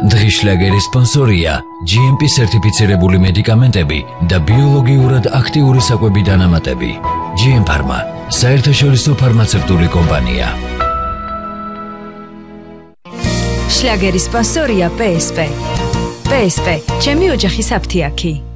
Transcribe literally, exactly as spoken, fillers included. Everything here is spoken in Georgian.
დღის შლაგერის სპონსორია ჯი ემ პი სერტიფიცირებული მედიკამენტები და ბიოლოგიურად აქტიური საკვები დანამატები. ჯი ემ Pharma, საერთაშორისო ფარმაცევტული კომპანია. შლაგერის სპონსორია პე ეს პე. პე ეს პე, ჩემი ოჯახის აფთიაქი.